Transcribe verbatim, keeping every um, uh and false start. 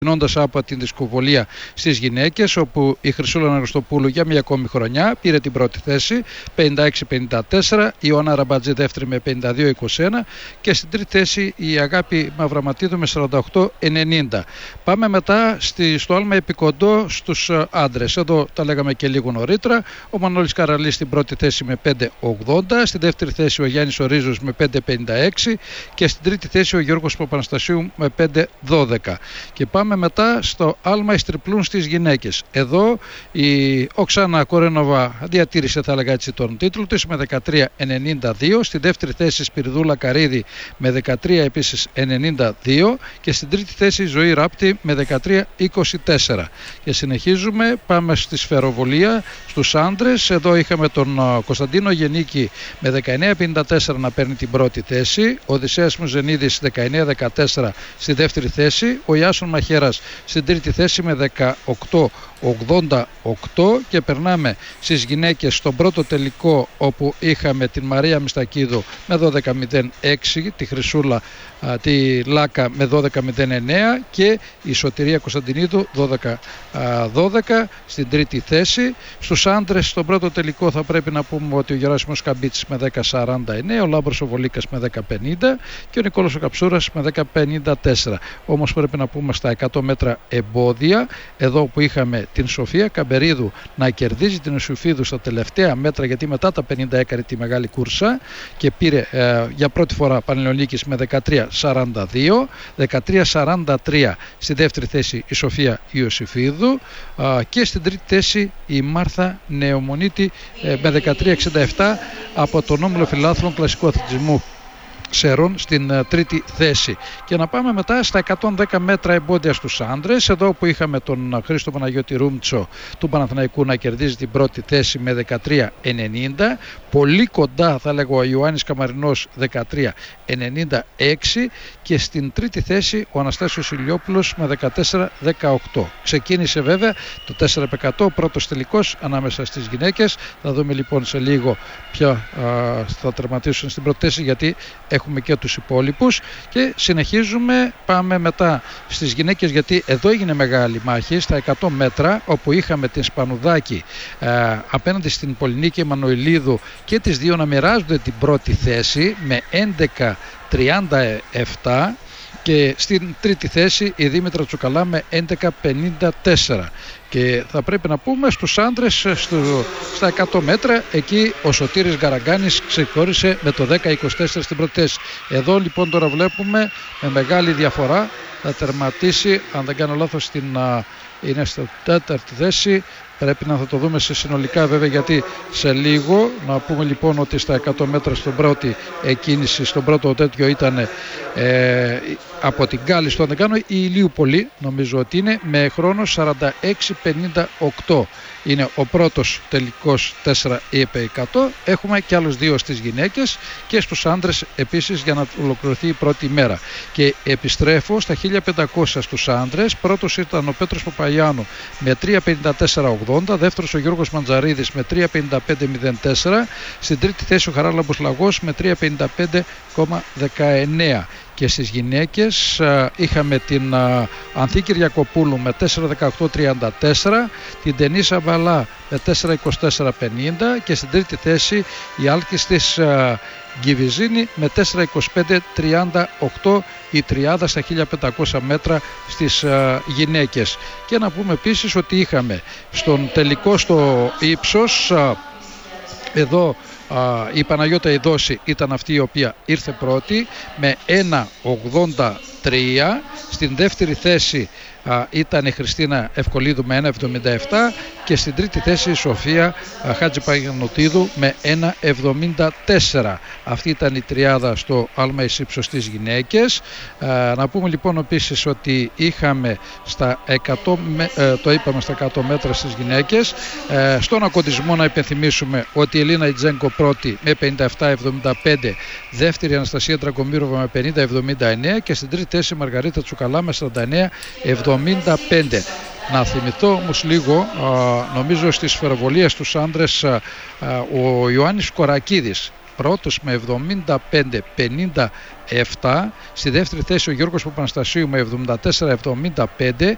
ξεκινώντας από την δισκοβολία στις γυναίκες, όπου η Χρυσούλα Αναγνωστοπούλου για μια ακόμη χρονιά πήρε την πρώτη θέση πενήντα έξι πενήντα τέσσερα, η Ιωάννα Ραμπατζή δεύτερη με πενήντα δύο είκοσι ένα και στην τρίτη θέση η Αγάπη Μαυραματίδου με σαράντα οκτώ ενενήντα. Πάμε μετά στη, στο άλμα επικοντό στους άντρες. Εδώ τα λέγαμε και λίγο νωρίτερα. Ο Μανώλης Καραλής στην πρώτη θέση με πέντε ογδόντα, στην δεύτερη θέση ο Γιάννης Ορίζος με πέντε πενήντα έξι και στην τρίτη θέση ο Γιώργος Παπαναστασίου με πέντε δώδεκα. Και πάμε μετά στο άλμα ιστριπλούν στις γυναίκες. Εδώ η Οξάνα Κορένοβα διατήρησε, θα έλεγα έτσι, τον τίτλο της με δεκατρία ενενήντα δύο, στη δεύτερη θέση Σπυριδούλα Καρίδη με δεκατρία επίσης ενενήντα δύο και στην τρίτη θέση Ζωή Ράπτη με δεκατρία είκοσι τέσσερα. Και συνεχίζουμε, πάμε στη σφαιροβολία στους άντρες. Εδώ είχαμε τον Κωνσταντίνο Γενίκη με δεκαεννέα πενήντα τέσσερα να παίρνει την πρώτη θέση, ο Οδυσσέας Μουζενίδης δεκαεννέα δεκατέσσερα στη δεύτερη θέση, ο Ιάσον Μαχαίρας στην τρίτη θέση με δεκαοκτώ ογδόντα οκτώ και περνάμε στις γυναίκες στον πρώτο τελικό, όπου είχαμε την Μαρία Μιστακίδου με δώδεκα μηδέν έξι, τη Χρυσούλα α, τη Λάκα με δώδεκα μηδέν εννέα και η Σωτηρία Κωνσταντινίδου δώδεκα δώδεκα στην τρίτη θέση. Στους άντρες στον πρώτο τελικό θα πρέπει να πούμε ότι ο Γεράσιμος Καμπίτσης με δέκα σαράντα εννέα, ο Λάμπρος ο Βολίκας με δέκα πενήντα και ο Νικόλος ο Καψούρας με δέκα πενήντα τέσσερα. Όμως πρέπει να πούμε στα εκατό μέτρα εμπόδια, εδώ που είχαμε την Σοφία Καμπερίδου να κερδίζει την Ιωσουφίδου στα τελευταία μέτρα, γιατί μετά τα πενήντα έκανε τη μεγάλη κούρσα και πήρε ε, για πρώτη φορά Πανελληνικής με δεκατρία σαράντα δύο, δεκατρία σαράντα τρία στη δεύτερη θέση η Σοφία Ιωσουφίδου ε, και στην τρίτη θέση η Μάρθα Νεομονίτη ε, με δεκατρία εξήντα επτά από τον Όμιλο Φιλάθλων Κλασικού Αθλητισμού Σερών στην uh, τρίτη θέση. Και να πάμε μετά στα εκατόν δέκα μέτρα εμπόδια στους άντρες, εδώ που είχαμε τον uh, Χρήστο Παναγιώτη Ρούμτσο του Παναθηναϊκού να κερδίζει την πρώτη θέση με δεκατρία ενενήντα, πολύ κοντά θα λέγω ο Ιωάννης Καμαρινός δεκατρία ενενήντα έξι και στην τρίτη θέση ο Αναστάσιος Ηλιόπουλος με δεκατέσσερα δεκαοκτώ. Ξεκίνησε βέβαια το τέσσερα επί εκατό, πρώτος τελικός ανάμεσα στις γυναίκες. Θα δούμε λοιπόν σε λίγο ποια uh, θα τερματίσουν στην πρώτη θέση, γιατί έχουμε και τους υπόλοιπους. Και συνεχίζουμε, πάμε μετά στις γυναίκες, γιατί εδώ έγινε μεγάλη μάχη στα εκατό μέτρα, όπου είχαμε την Σπανουδάκη ε, απέναντι στην Πολυνίκη Εμμανουηλίδου και τις δύο να μοιράζονται την πρώτη θέση με έντεκα τριάντα επτά και στην τρίτη θέση η Δήμητρα Τσουκαλά με έντεκα πενήντα τέσσερα. Και θα πρέπει να πούμε στους άντρες στο, στα εκατό μέτρα, εκεί ο Σωτήρης Γκαραγκάνης ξεχώρισε με το δέκα είκοσι τέσσερα στην πρώτη θέση. Εδώ λοιπόν τώρα βλέπουμε με μεγάλη διαφορά θα τερματίσει, αν δεν κάνω λάθος, στην, είναι στο τέταρτη θέση. Πρέπει να θα το δούμε σε συνολικά βέβαια, γιατί σε λίγο να πούμε λοιπόν ότι στα εκατό μέτρα στον πρώτη εκκίνηση, στον πρώτο τέτοιο ήταν ε, από την Κάλιστο, αν δεν κάνω, η Ηλιούπολη νομίζω ότι είναι, με χρόνο σαράντα έξι πενήντα οκτώ. Είναι ο πρώτος τελικός τέσσερα επί εκατό. Έχουμε και άλλους δύο στις γυναίκες και στους άντρες επίσης για να ολοκληρωθεί η πρώτη μέρα. Και επιστρέφω στα χίλια πεντακόσια στους άντρες. Πρώτος ήταν ο Πέτρος Παπαγιάννου με τρία πενήντα τέσσερα ογδόντα, δεύτερος ο Γιώργος Μαντζαρίδης με τρία πενήντα πέντε μηδέν τέσσερα, στην τρίτη θέση ο Χαράλαμπος Λαγός με τρία πενήντα πέντε δεκαεννέα. Και στις γυναίκες α, είχαμε την α, Ανθή Κυριακοπούλου με τέσσερα δεκαοκτώ τριάντα τέσσερα, την Τενίσα Βαλά με τέσσερα είκοσι τέσσερα πενήντα και στην τρίτη θέση η Άλκης της α, Γκιβιζίνη με τέσσερα είκοσι πέντε τριάντα οκτώ, η τριάδα στα χίλια πεντακόσια μέτρα στις α, γυναίκες. Και να πούμε επίσης ότι είχαμε στον τελικό στο ύψος, α, εδώ Uh, η Παναγιώτα Ιδώση ήταν αυτή η οποία ήρθε πρώτη με ένα ογδόντα τρία. Στην δεύτερη θέση uh, ήταν η Χριστίνα Ευκολίδου με ένα εβδομήντα επτά και στην τρίτη θέση η Σοφία uh, Χατζηπαγιανοτίδου με ένα εβδομήντα τέσσερα. Αυτή ήταν η τριάδα στο άλμα εις ύψος στις γυναίκες. Uh, να πούμε λοιπόν επίσης ότι είχαμε στα εκατό, uh, το είπαμε στα εκατό μέτρα στις γυναίκες. Uh, στον ακοντισμό να υπενθυμίσουμε ότι η Ελίνα Ιτζέγκο πρώτη με πενήντα επτά εβδομήντα πέντε, δεύτερη Αναστασία Τραγκομύροβα με πενήντα εβδομήντα εννέα και στην τρίτη θέση Μαργαρίτα Τσουκαλά με σαράντα εννέα εβδομήντα πέντε. Να θυμηθώ όμως λίγο, α, νομίζω στις σφαιροβολίες τους άντρες α, α, ο Ιωάννης Κορακίδης πρώτος με εβδομήντα πέντε πενήντα επτά, στη δεύτερη θέση ο Γιώργος Παπαναστασίου με εβδομήντα τέσσερα εβδομήντα πέντε